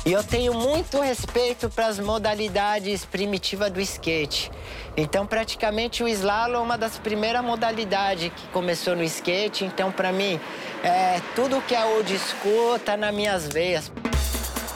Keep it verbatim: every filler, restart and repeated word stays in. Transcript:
E eu tenho muito respeito para as modalidades primitivas do skate. Então, praticamente, o slalom é uma das primeiras modalidades que começou no skate. Então, para mim, é, tudo que é old school tá nas minhas veias.